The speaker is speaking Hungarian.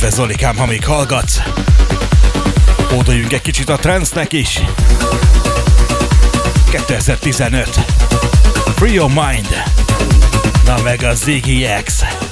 Kedves Zolikám, ha még hallgatsz, ódoljunk egy kicsit a trance-nek is. 2015 Free Your Mind, na meg a Ziggy X.